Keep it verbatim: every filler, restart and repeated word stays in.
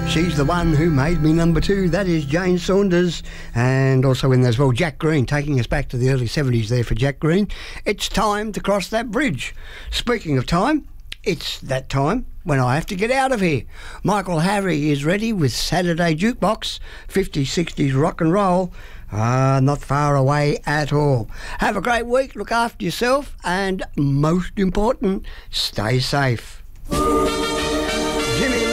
She's the one who made me number two. That is Jane Saunders. And also in there as well, Jack Green, taking us back to the early seventies there for Jack Green. It's time to cross that bridge. Speaking of time, it's that time when I have to get out of here. Michael Harry is ready with Saturday Jukebox, fifties, sixties rock and roll. Ah, not far away at all. Have a great week, look after yourself, and most important, stay safe. Jimmy